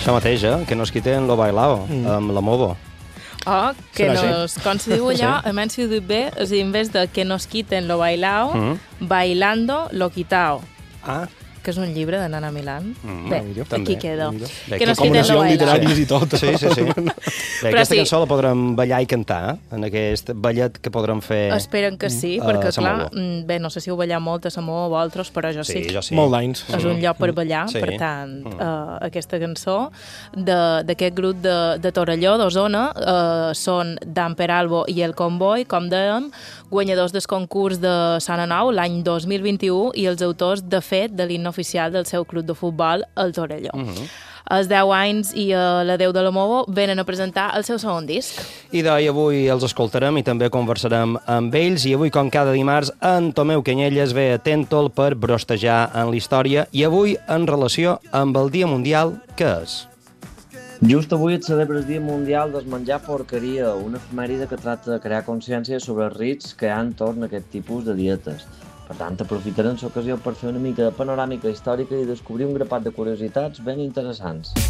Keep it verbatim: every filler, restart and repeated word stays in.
Això mateix, eh? Que nos quiten lo bailao, mm. amb la movo. Oh, que Serà nos, com se diu allò, Sí. a menys si ho dic bé, és a dir, en vez de que nos quiten lo bailao, Mm. bailando lo quitao. Ah, Que és un llibre de Nana Milán. Mm, Bé, millor, aquí també, queda. millor. Bé, Que que nos quiten lo Combinacions bailao. literàries i tot. sí, sí, sí. Bé, Però aquesta sí. cançó la podrem ballar i cantar, eh? En aquest ballet que podrem fer... Esperen que sí, a perquè, Samoa. clar, mm, bé, no sé si ho ballar molt a Samoa o vosaltres, però jo sí. Sí, jo sí. Molt d'anys. És un lloc per ballar, Sí. per tant, Mm. uh, aquesta cançó de- d'aquest grup de, de Torelló, d'Osona, uh, són Dan Peralbo i El Convoy, com dèiem, guanyadors del concurs de Sant Anou l'any dos mil vint-i-u i els autors, de fet, de l'himne oficial del seu club de futbol, el Torelló. Mm -hmm. Els deu anys i uh, la Déu de la Movo venen a presentar el seu segon disc. I d'ahir avui els escoltarem i també conversarem amb ells. I avui, com cada dimarts, en Tomeu Canyelles ve a Tèntol per brostejar en la història. I avui, en relació amb el Dia Mundial, què és? Just avui es celebra el Dia Mundial del Menjar Porqueria, una efemèride que tracta de crear consciència sobre els riscs que hi ha entorn a aquest tipus de dietes. Per tant, aprofitarem l'ocasió per fer una mica de panoràmica històrica i descobrir un grapat de curiositats ben interessants.